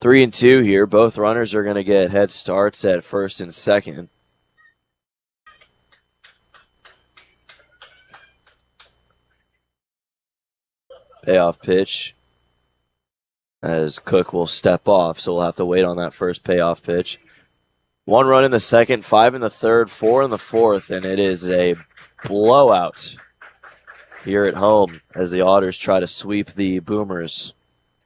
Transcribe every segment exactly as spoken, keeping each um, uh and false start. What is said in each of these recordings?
Three and two here. Both runners are going to get head starts at first and second. Payoff pitch as Cook will step off, so we'll have to wait on that first payoff pitch. One run in the second, five in the third, four in the fourth, and it is a blowout here at home as the Otters try to sweep the Boomers.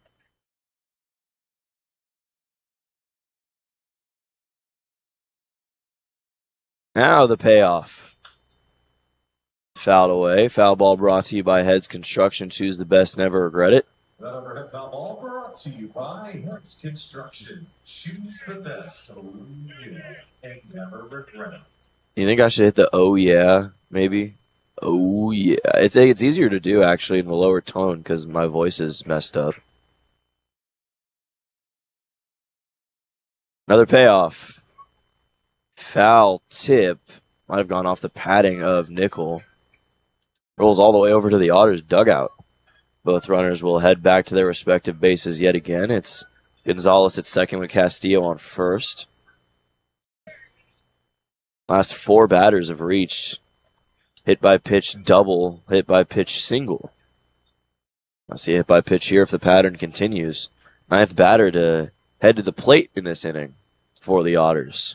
Now the payoff. Fouled away. Foul ball brought to you by Heads Construction. Choose the best, never regret it. That overhead foul ball brought to you by Heads Construction. Choose the best. Oh, yeah. And never regret it. You think I should hit the oh yeah, maybe? Oh yeah. It's it's easier to do actually in the lower tone because my voice is messed up. Another payoff. Foul tip. Might have gone off the padding of Nickel. Rolls all the way over to the Otters dugout. Both runners will head back to their respective bases yet again. It's Gonzalez at second with Castillo on first. Last four batters have reached hit by pitch double, hit by pitch single. I'll see a hit by pitch here if the pattern continues. Ninth batter to head to the plate in this inning for the Otters.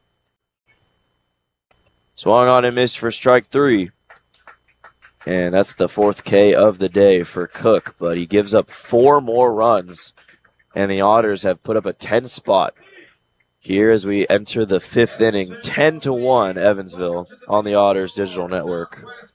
Swung on and missed for strike three. And that's the fourth K of the day for Cook, but he gives up four more runs, and the Otters have put up a ten spot here as we enter the fifth inning. ten to one Evansville on the Otters Digital Network.